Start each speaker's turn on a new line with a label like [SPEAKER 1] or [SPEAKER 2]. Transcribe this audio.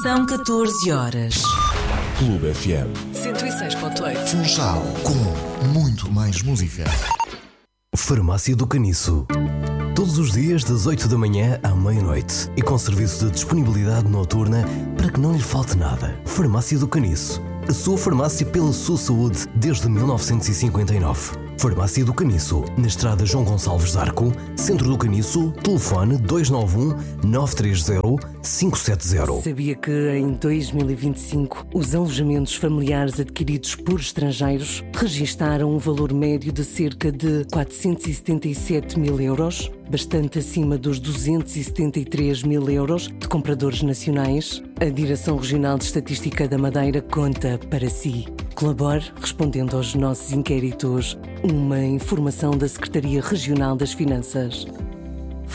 [SPEAKER 1] São 14 horas.
[SPEAKER 2] Clube FM
[SPEAKER 1] 106.8.
[SPEAKER 2] Funchal, com muito mais música.
[SPEAKER 3] Farmácia do Caniço. Todos os dias das 8 da manhã à meia-noite e com serviço de disponibilidade noturna para que não lhe falte nada. Farmácia do Caniço. A sua farmácia pela sua saúde desde 1959. Farmácia do Caniço, na estrada João Gonçalves d'Arco, Centro do Caniço, telefone 291-930-570.
[SPEAKER 4] Sabia que em 2025 os alojamentos familiares adquiridos por estrangeiros registaram um valor médio de cerca de 477 mil euros, bastante acima dos 273 mil euros de compradores nacionais? A Direção Regional de Estatística da Madeira conta para si. Colabore respondendo aos nossos inquéritos. Uma informação da Secretaria Regional das Finanças.